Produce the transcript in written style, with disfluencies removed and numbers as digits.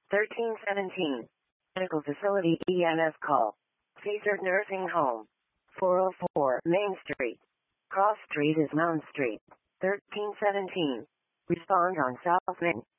1317. Medical facility EMS call. Caesar Nursing Home. 404 Main Street. Cross Street is Mound Street. 1317. Respond on South Main.